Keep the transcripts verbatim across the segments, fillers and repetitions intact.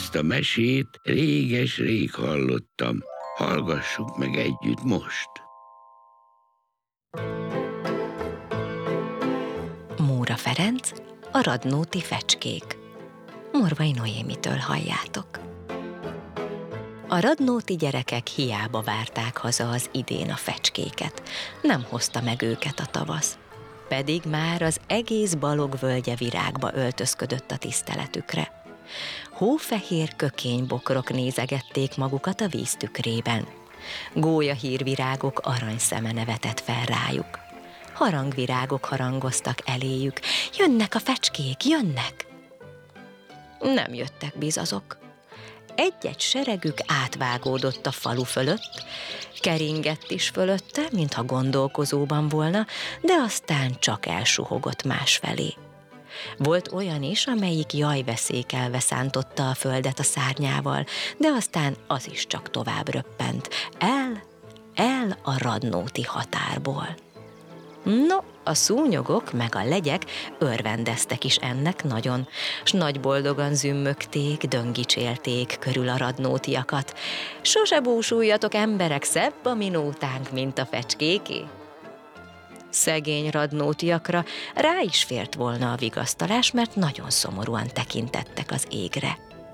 Ezt a mesét réges-rég hallottam. Hallgassuk meg együtt most. Móra Ferenc, a radnóti fecskék. Morvai Noémitől halljátok. A radnóti gyerekek hiába várták haza az idén a fecskéket. Nem hozta meg őket a tavasz. Pedig már az egész Balog völgye virágba öltözködött a tiszteletükre. Hófehér kökénybokrok nézegették magukat a víz tükrében. Gólyahírvirágok aranyszeme nevetett fel rájuk. Harangvirágok harangoztak eléjük. Jönnek a fecskék, jönnek! Nem jöttek bizazok. Egy-egy seregük átvágódott a falu fölött, keringett is fölötte, mintha gondolkozóban volna, de aztán csak elsuhogott másfelé. Volt olyan is, amelyik jajveszékelve szántotta a földet a szárnyával, de aztán az is csak tovább röppent. El, el a radnóti határból. No, a szúnyogok meg a legyek örvendeztek is ennek nagyon, s nagy boldogan zümmögték, döngicsélték körül a radnótiakat. Sose búsuljatok, emberek, szebb a mi nótánk, mint a fecskéké. Szegény radnótiakra rá is fért volna a vigasztalás, mert nagyon szomorúan tekintettek az égre.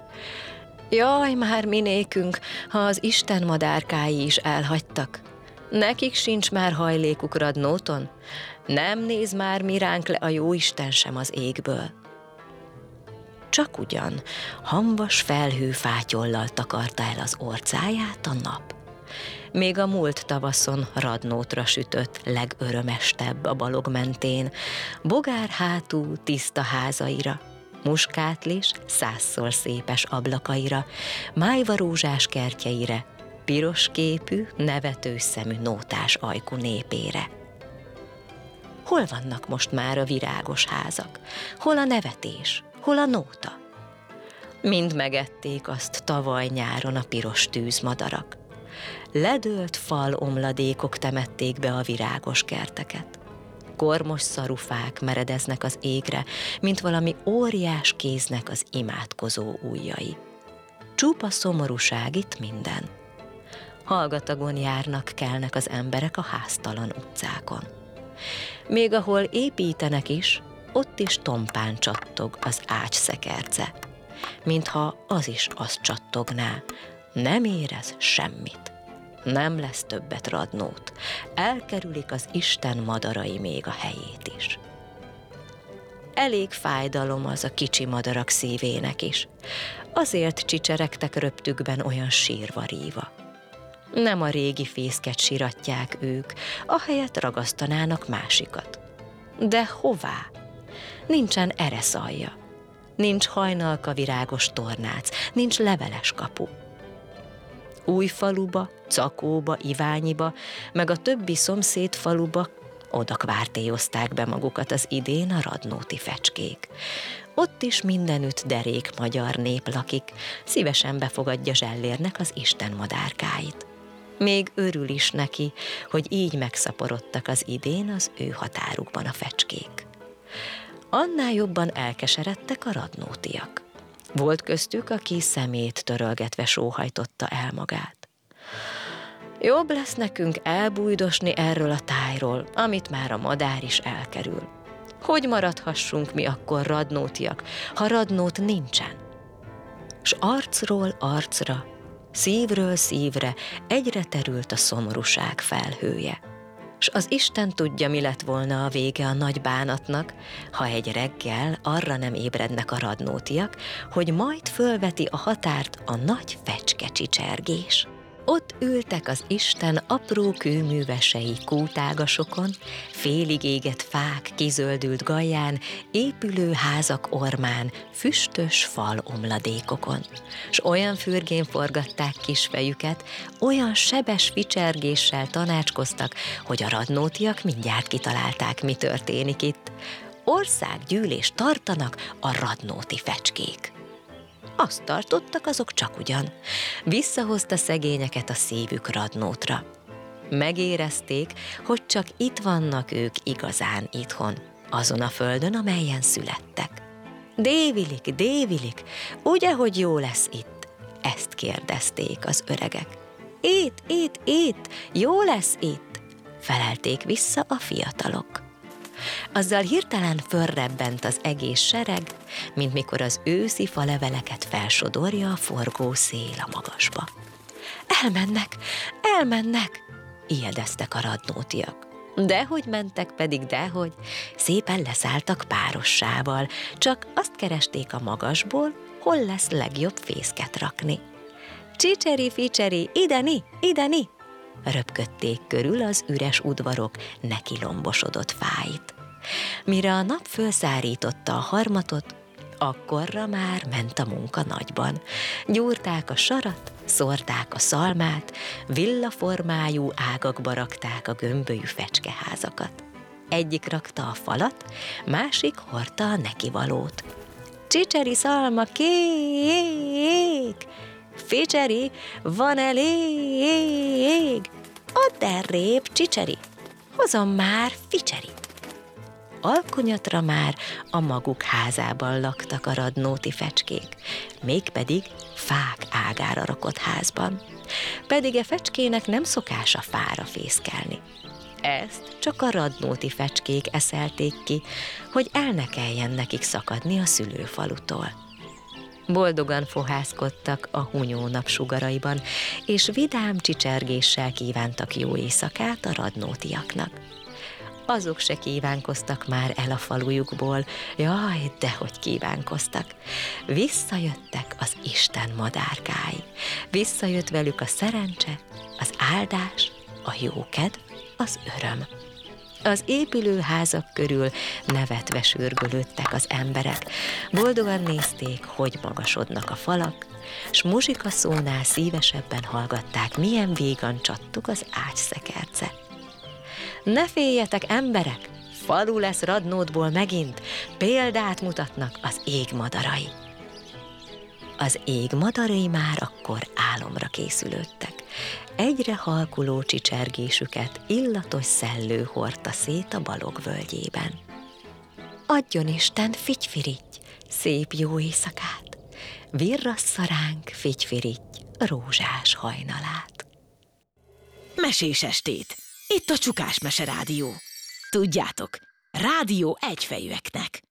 Jaj, már minékünk, ha az Isten madárkái is elhagytak. Nekik sincs már hajlékuk radnóton, nem néz már mi ránk le a jóisten sem az égből. Csak ugyan hamvas felhő fátyollal takarta el az orcáját a nap. Még a múlt tavaszon radnótra sütött legörömestebb a Balog mentén, bogár hátú tiszta házaira, muskátlis százszor szépes ablakaira, májvarózsás kertjeire, piros képű, nevetős szemű nótás ajkú népére. Hol vannak most már a virágos házak? Hol a nevetés? Hol a nóta? Mind megették azt tavaly nyáron a piros tűzmadarak. Ledőlt falomladékok temették be a virágos kerteket. Kormos szarufák meredeznek az égre, mint valami óriás kéznek az imádkozó ujjai. Csupa szomorúság itt minden. Hallgatagon járnak, kelnek az emberek a háztalan utcákon. Még ahol építenek is, ott is tompán csattog az ágy szekerce, mintha az is azt csattogná, nem érez semmit, nem lesz többet radnót, elkerülik az Isten madarai még a helyét is. Elég fájdalom az a kicsi madarak szívének is, azért csicseregtek röptükben olyan sírva-ríva. Nem a régi fészket siratják ők, ahelyett ragasztanának másikat. De hová? Nincsen ereszalja, nincs hajnalka virágos tornác, nincs leveles kapu. Újfaluba, Cakóba, Iványiba, meg a többi szomszéd faluba oda kvártélyozták be magukat az idén a radnóti fecskék. Ott is mindenütt derék magyar nép lakik, szívesen befogadja Zsellérnek az Isten madárkáit. Még örül is neki, hogy így megszaporodtak az idén az ő határukban a fecskék. Annál jobban elkeseredtek a radnótiak. Volt köztük, aki szemét törölgetve sóhajtotta el magát. Jobb lesz nekünk elbújdosni erről a tájról, amit már a madár is elkerül. Hogy maradhassunk mi akkor radnótiak, ha radnót nincsen? S arcról arcra, szívről szívre egyre terült a szomorúság felhője. S az Isten tudja, mi lett volna a vége a nagy bánatnak, ha egy reggel arra nem ébrednek a radnótiak, hogy majd fölveti a határt a nagy fecske csicsergés. Ott ültek az Isten apró kőművesei kútágasokon, félig égett fák kizöldült gajján, épülő házak ormán, füstös falomladékokon. S olyan fürgén forgatták kis fejüket, olyan sebes vicsergéssel tanácskoztak, hogy a radnótiak mindjárt kitalálták, mi történik itt. Országgyűlést tartanak a radnóti fecskék. Azt tartottak azok csak ugyan. Visszahozta szegényeket a szívük radnótra. Megérezték, hogy csak itt vannak ők igazán itthon, azon a földön, amelyen születtek. Dévilik, dévilik, ugye, hogy jó lesz itt? Ezt kérdezték az öregek. Itt, itt, itt, jó lesz itt, felelték vissza a fiatalok. Azzal hirtelen fölrebbent az egész sereg, mint mikor az őszi faleveleket felsodorja a forgó szél a magasba. Elmennek, elmennek, ijedeztek a radnótiak. Dehogy mentek pedig, dehogy, szépen leszálltak párossával, csak azt keresték a magasból, hol lesz legjobb fészket rakni. Csicseri-ficseri, ideni, ideni! Röpködték körül az üres udvarok neki lombosodott fáit. Mire a nap fölszárította a harmatot, akkorra már ment a munka nagyban. Gyúrták a sarat, szórták a szalmát, villaformájú ágakba rakták a gömbölyű fecskeházakat. Egyik rakta a falat, másik hordta a nekivalót. Csicseri szalma kék, ficseri, van elég, add errébb, csicseri, hozom már, ficseri. Alkonyatra már a maguk házában laktak a radnóti fecskék, mégpedig fák ágára rakott házban. Pedig e fecskének nem szokás a fára fészkelni. Ezt csak a radnóti fecskék eszelték ki, hogy el ne kelljen nekik szakadni a szülőfalutól. Boldogan fohászkodtak a hunyó napsugaraiban, és vidám csicsergéssel kívántak jó éjszakát a radnótiaknak. Azok se kívánkoztak már el a falujukból, jaj, dehogy kívánkoztak. Visszajöttek az Isten madárkái, visszajött velük a szerencse, az áldás, a jókedv, az öröm. Az épülő házak körül nevetve sürgölődtek az emberek, boldogan nézték, hogy magasodnak a falak, s muzsika szónál szívesebben hallgatták, milyen vígan csattog az ágyszekerce. Ne féljetek, emberek, falu lesz Radnótból megint, példát mutatnak az égmadarai. Az égmadarai már akkor álomra készülődtek. Egyre halkuló csicsergésüket illatos szellő hordta szét a Balog völgyében. Adjon Isten, figyfirigy, szép jó éjszakát, virrassza ránk, figyfirigy, rózsás hajnalát. Mesés estét! Itt a Csukás Mese Rádió. Tudjátok, rádió egyfejűeknek.